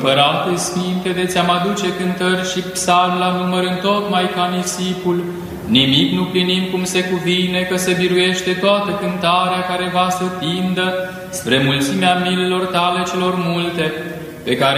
Împărate Sfinte, de ți-am aduce cântări și psalmi la număr în tot mai ca nisipul, nimic nu plinim cum se cuvine, că se biruiește toată cântarea care va să tindă spre mulțimea milelor tale celor multe, pe care